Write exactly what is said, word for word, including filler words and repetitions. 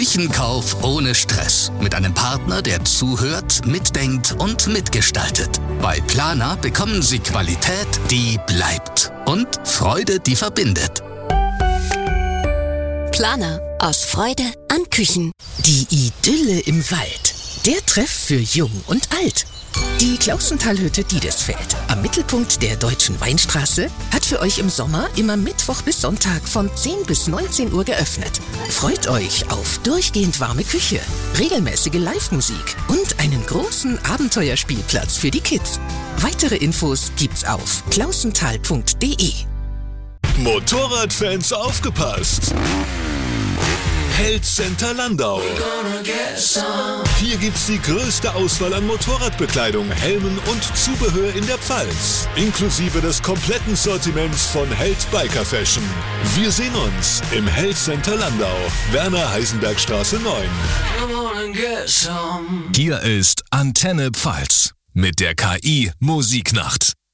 Küchenkauf ohne Stress. Mit einem Partner, der zuhört, mitdenkt und mitgestaltet. Bei Planer bekommen Sie Qualität, die bleibt. Und Freude, die verbindet. Planer. Aus Freude an Küchen. Die Idylle im Wald. Der Treff für Jung und Alt. Die Klausentalhütte Diedesfeld, am Mittelpunkt der Deutschen Weinstraße, hat für euch im Sommer immer Mittwoch bis Sonntag von zehn bis neunzehn Uhr geöffnet. Freut euch auf durchgehend warme Küche, regelmäßige Live-Musik und einen großen Abenteuerspielplatz für die Kids. Weitere Infos gibt's auf klausental punkt de. Motorradfans aufgepasst! Heldcenter Landau. Hier gibt's die größte Auswahl an Motorradbekleidung, Helmen und Zubehör in der Pfalz. Inklusive des kompletten Sortiments von Held Biker Fashion. Wir sehen uns im Heldcenter Landau, Werner-Heisenberg-Straße neun. Hier ist Antenne Pfalz mit der K I Musiknacht.